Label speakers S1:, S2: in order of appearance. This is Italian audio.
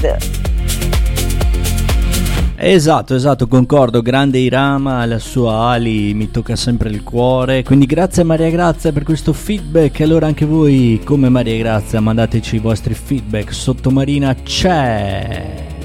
S1: Esatto, concordo, grande Irama, la sua Ali mi tocca sempre il cuore, quindi grazie a Maria Grazia per questo feedback. Allora anche voi come Maria Grazia mandateci i vostri feedback, Sottomarina c'è.